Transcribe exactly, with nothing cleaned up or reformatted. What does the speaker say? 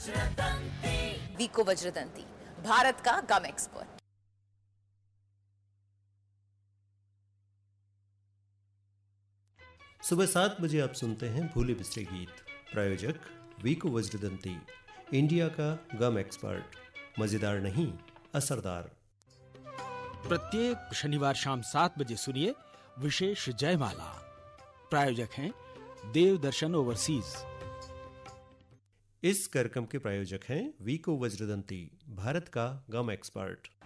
वीको वज्रदंती, भारत का गम एक्सपर्ट। सुबह सात बजे आप सुनते हैं भूले बिसरे गीत। प्रायोजक वीको वज्रदंती, इंडिया का गम एक्सपर्ट। मजेदार नहीं, असरदार। प्रत्येक शनिवार शाम सात बजे सुनिए विशेष जयमाला। प्रायोजक हैं देवदर्शन ओवरसीज। इस कार्यक्रम के प्रायोजक हैं वीको वज्रदंती, भारत का गम एक्सपर्ट।